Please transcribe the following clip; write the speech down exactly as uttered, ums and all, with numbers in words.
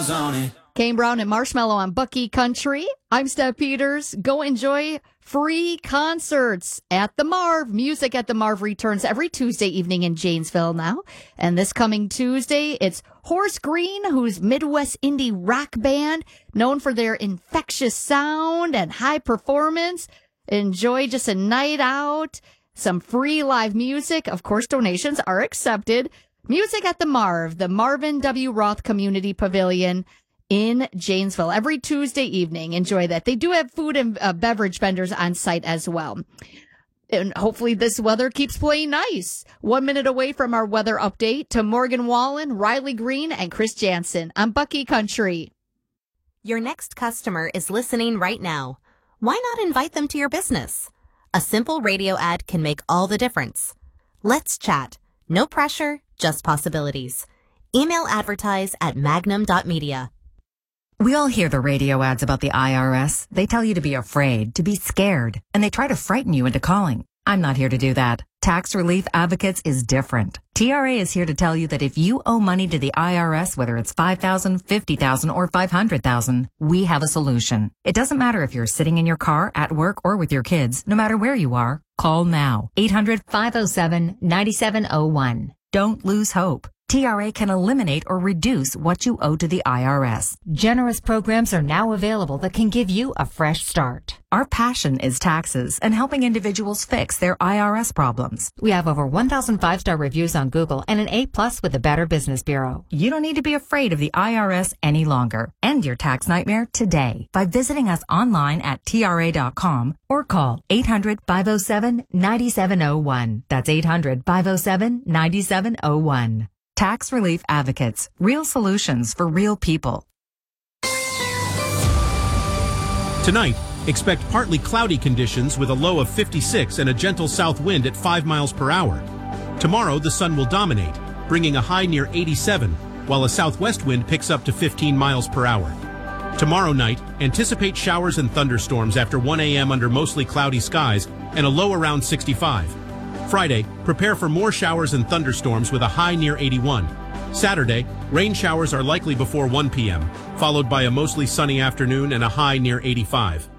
smiles on it. Kane Brown and Marshmallow on Bucky Country. I'm Steph Peters. Go enjoy free concerts at the Marv. Music at the Marv returns every Tuesday evening in Janesville now. And this coming Tuesday, it's Horace Green, who's Midwest indie rock band, known for their infectious sound and high performance. Enjoy just a night out, some free live music. Of course, donations are accepted. Music at the Marv, the Marvin W. Roth Community Pavilion in Janesville every Tuesday evening. Enjoy that. They do have food and uh, beverage vendors on site as well. And hopefully this weather keeps playing nice. One minute away from our weather update to Morgan Wallen, Riley Green, and Chris Jansen on Bucky Country. Your next customer is listening right now. Why not invite them to your business? A simple radio ad can make all the difference. Let's chat. No pressure, just possibilities. Email advertise at magnum dot media. We all hear the radio ads about the I R S. They tell you to be afraid, to be scared, and they try to frighten you into calling. I'm not here to do that. Tax Relief Advocates is different. T R A is here to tell you that if you owe money to the I R S, whether it's five thousand dollars, fifty thousand dollars, or five hundred thousand dollars, we have a solution. It doesn't matter if you're sitting in your car, at work, or with your kids. No matter where you are, call now. eight hundred, five oh seven, nine seven oh one. Don't lose hope. T R A can eliminate or reduce what you owe to the I R S. Generous programs are now available that can give you a fresh start. Our passion is taxes and helping individuals fix their I R S problems. We have over one thousand five-star reviews on Google and an A plus with the Better Business Bureau. You don't need to be afraid of the I R S any longer. End your tax nightmare today by visiting us online at T R A dot com or call eight hundred, five oh seven, nine seven oh one. That's eight hundred, five oh seven, nine seven oh one. Tax Relief Advocates. Real solutions for real people. Tonight, expect partly cloudy conditions with a low of fifty-six and a gentle south wind at five miles per hour. Tomorrow, the sun will dominate, bringing a high near eighty-seven, while a southwest wind picks up to fifteen miles per hour. Tomorrow night, anticipate showers and thunderstorms after one a.m. under mostly cloudy skies and a low around sixty-five. Friday, prepare for more showers and thunderstorms with a high near eighty-one. Saturday, rain showers are likely before one p.m., followed by a mostly sunny afternoon and a high near eighty-five.